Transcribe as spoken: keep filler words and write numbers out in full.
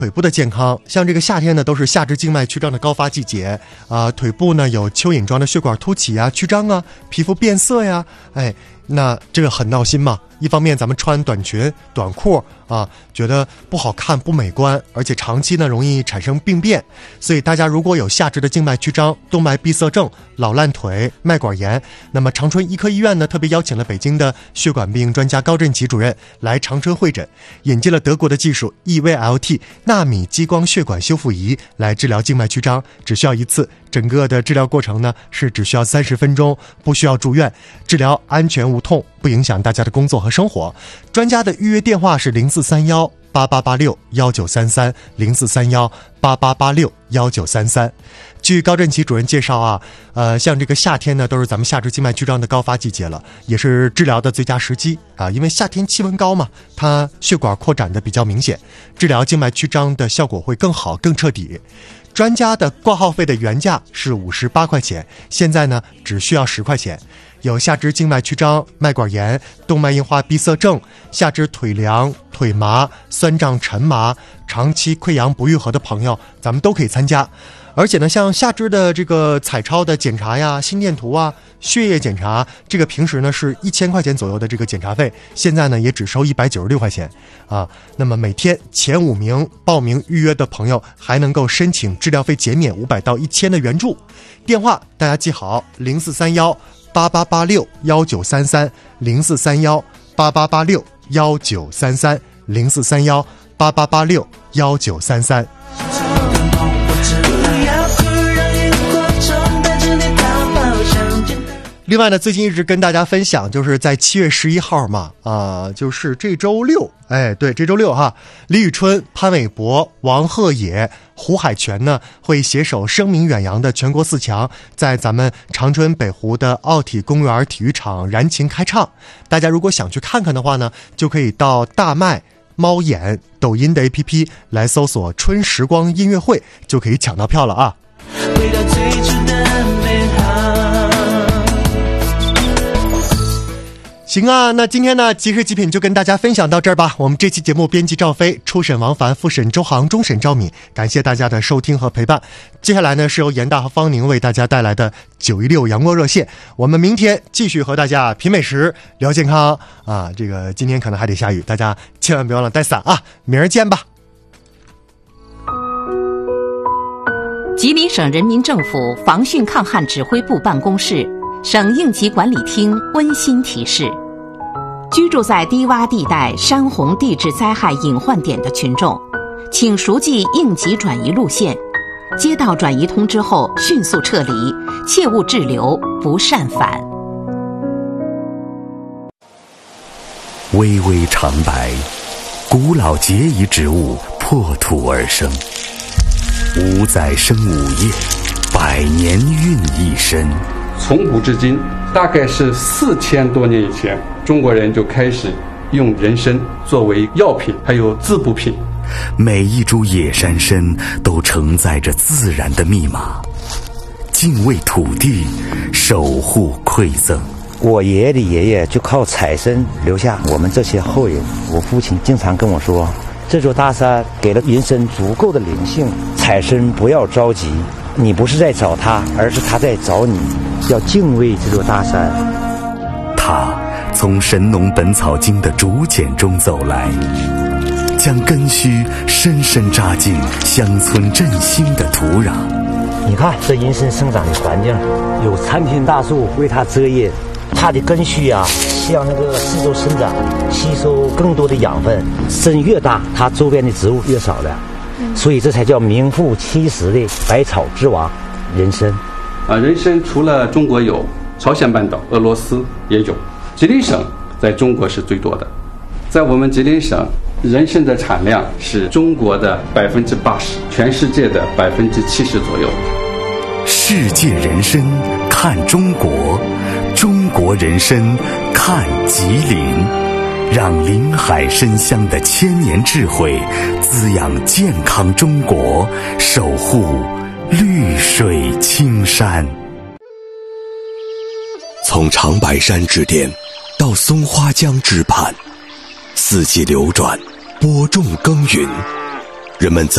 腿部的健康，像这个夏天呢，都是下肢静脉曲张的高发季节啊、呃，腿部呢有蚯蚓状的血管凸起啊、曲张啊，皮肤变色呀，哎，那这个很闹心嘛。一方面咱们穿短裙、短裤啊，觉得不好看、不美观，而且长期呢容易产生病变。所以大家如果有下肢的静脉曲张、动脉闭塞症、老烂腿、脉管炎，那么长春医科医院呢特别邀请了北京的血管病专家高振奇主任来长春会诊，引进了德国的技术 E V L T 纳米激光血管修复仪来治疗静脉曲张，只需要一次。整个的治疗过程呢是只需要三十分钟，不需要住院，治疗安全无痛，不影响大家的工作和生活。专家的预约电话是零四三幺八八八六幺九三三零四三幺八八八六幺九三三。据高振奇主任介绍啊，呃，像这个夏天呢，都是咱们下肢静脉曲张的高发季节了，也是治疗的最佳时机啊。因为夏天气温高嘛，它血管扩展的比较明显，治疗静脉曲张的效果会更好、更彻底。专家的挂号费的原价是五十八块钱，现在呢只需要十块钱。有下肢静脉曲张、脉管炎、动脉硬化闭塞症、下肢腿凉、腿麻、酸胀沉麻、长期溃疡不愈合的朋友，咱们都可以参加。而且呢，像下肢的这个彩超的检查呀、心电图啊、血液检查，这个平时呢是一千块钱左右的这个检查费，现在呢也只收一百九十六块钱啊。那么每天前五名报名预约的朋友还能够申请治疗费减免五百到一千的援助。电话大家记好，零四三幺八八八六幺九三三零四三幺八八八六幺九三三零四三幺八八八六幺九三三。另外呢，最近一直跟大家分享，就是在七月十一号嘛，啊、呃，就是这周六，哎，对，这周六哈，李宇春、潘玮柏、王鹤野、胡海泉呢会携手声名远扬的全国四强，在咱们长春北湖的奥体公园体育场燃情开唱。大家如果想去看看的话呢，就可以到大麦、猫眼、抖音的 A P P 来搜索春时光音乐会，就可以抢到票了啊。回到最初的美好。行啊，那今天呢即时极品就跟大家分享到这儿吧。我们这期节目编辑赵飞，初审王凡，复审周航，终审赵敏，感谢大家的收听和陪伴。接下来呢是由严大和方宁为大家带来的九一六阳光热线，我们明天继续和大家品美食聊健康啊。这个今天可能还得下雨，大家千万别忘了带伞啊。明儿见吧。 吉林省人民政府防汛抗旱指挥部办公室、省应急管理厅温馨提示：居住在低洼地带山洪地质灾害隐患点的群众，请熟记应急转移路线，接到转移通知后迅速撤离，切勿滞留，不善返。 巍巍长白，古老节遗植物破土而生，五载生五叶，百年孕一身。 从古至今，大概是四千多年以前，中国人就开始用人参作为药品，还有滋补品。 每一株野山参都承载着自然的密码，敬畏土地，守护馈赠。 我爷爷的爷爷就靠采参留下我们这些后人。我父亲经常跟我说，这座大山给了人参足够的灵性，采参不要着急，你不是在找他，而是他在找你，要敬畏这座大山。 他从《神农本草经》的竹简中走来，将根须深深扎进乡村振兴的土壤。 你看这人参生长的环境，有参天大树为它遮叶，它的根须啊向那个四周伸展，吸收更多的养分。参越大，它周边的植物越少了，所以这才叫名副其实的百草之王人参。 啊，人参除了中国有，朝鲜半岛、俄罗斯也有，吉林省在中国是最多的。在我们吉林省，人参的产量是中国的百分之八十，全世界的百分之七十左右。 世界人参看中国，中国人参看吉林，让林海参香的千年智慧滋养健康中国，守护绿水青山。 从长白山之巅到松花江之畔，四季流转，播种耕耘，人们在